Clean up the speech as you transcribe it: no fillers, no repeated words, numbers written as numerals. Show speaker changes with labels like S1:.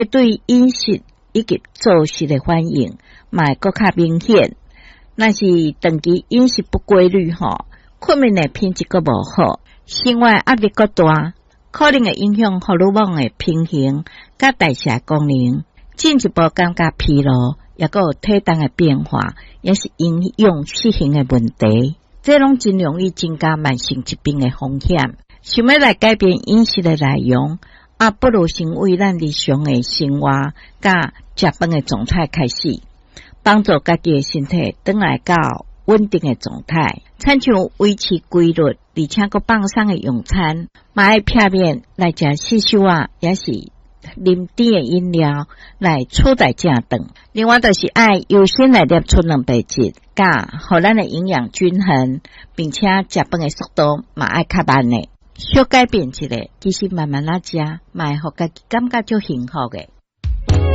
S1: 对饮食以及作息的反应嘛会更较明显。若是长期饮食不规律睡眠的品质阁无好，生活压力阁大，可能会影响荷尔蒙的平衡甲代谢功能，进一步感觉疲劳，也阁有体重的变化，也是营养失衡的问题。这拢真容易增加慢性疾病的风险。想要来改变饮食的内容，不如先为咱日常的生活甲食饭的状态开始，帮助家己的身体转来到稳定的状态。亲像维持规律，而且阁放松的用餐，嘛爱避免来食四手也是啉甜的饮料来取代正顿。另外就是爱优先来摄取蛋白质，甲互咱的营养均衡，并且食饭的速度嘛爱较慢的。小改变一下，其实慢慢食，嘛会互家己感觉足幸福的。